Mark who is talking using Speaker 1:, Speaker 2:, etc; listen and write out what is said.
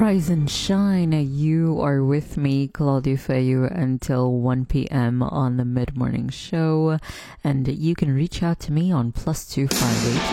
Speaker 1: rise and shine. You are with me, Claudia Feyu, until 1 p.m. on the Mid Morning Show. And you can reach out to me on +258